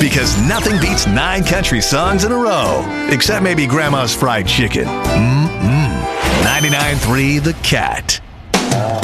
Because nothing beats 9 country songs in a row. Except maybe Grandma's Fried Chicken. 99.3 The Cat.